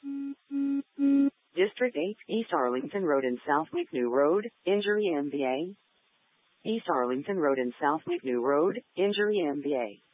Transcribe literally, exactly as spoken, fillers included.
District eight, East Arlington Road and Southwick New Road, injury M V A. East Arlington Road and Southwick New Road, injury M V A.